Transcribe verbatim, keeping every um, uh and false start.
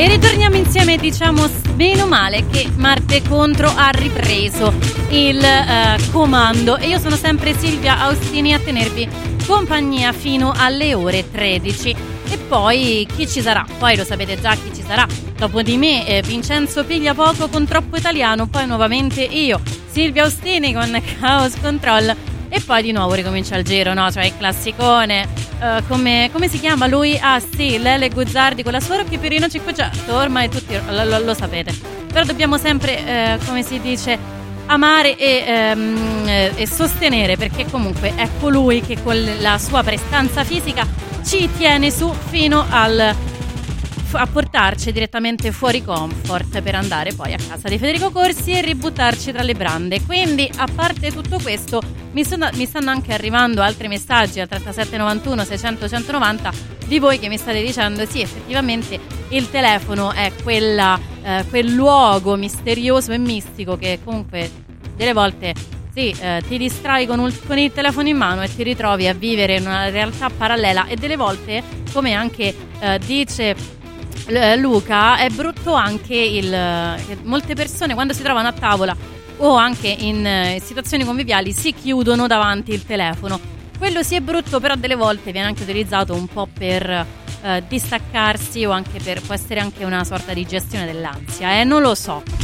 E ritorniamo insieme, diciamo bene o male che Marte Contro ha ripreso il uh, comando e io sono sempre Silvia Austini a tenervi compagnia fino alle ore tredici. E poi chi ci sarà? Poi lo sapete già chi ci sarà. Dopo di me eh, Vincenzo Pigliapoco con Troppo Italiano, poi nuovamente io, Silvia Austini con Chaos Control e poi di nuovo ricomincia il giro, no? Cioè il classicone, uh, come, come si chiama lui? Ah sì, Lele Guzzardi con la sua Peperino cinquecento, ormai tutti lo, lo, lo sapete. Però dobbiamo sempre, eh, come si dice, amare e, ehm, e sostenere, perché comunque è colui che con la sua prestanza fisica ci tiene su fino al a portarci direttamente fuori comfort per andare poi a casa di Federico Corsi e ributtarci tra le brande. Quindi, a parte tutto questo, mi, sono, mi stanno anche arrivando altri messaggi al trentasette novantuno seicento centonovanta di voi che mi state dicendo sì, effettivamente il telefono è quella, eh, quel luogo misterioso e mistico che comunque delle volte sì, eh, ti distrai con, un, con il telefono in mano e ti ritrovi a vivere in una realtà parallela, e delle volte, come anche eh, dice Luca, è brutto anche il che molte persone quando si trovano a tavola o anche in eh, situazioni conviviali si chiudono davanti il telefono. Quello sì è brutto, però delle volte viene anche utilizzato un po' per eh, distaccarsi o anche per può essere anche una sorta di gestione dell'ansia, eh? Non lo so.